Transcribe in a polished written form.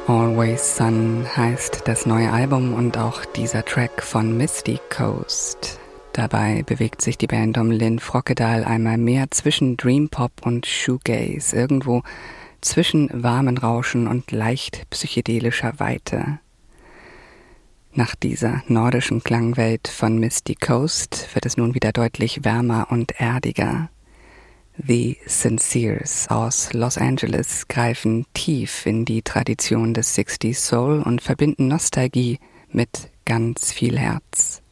Always Sun heißt das neue Album und auch dieser Track von Misty Coast. Dabei bewegt sich die Band um Lynn Frockedal einmal mehr zwischen Dream Pop und Shoegaze, irgendwo zwischen warmen Rauschen und leicht psychedelischer Weite. Nach dieser nordischen Klangwelt von Misty Coast wird es nun wieder deutlich wärmer und erdiger. The Sinceres aus Los Angeles greifen tief in die Tradition des 60s Soul und verbinden Nostalgie mit ganz viel Herz.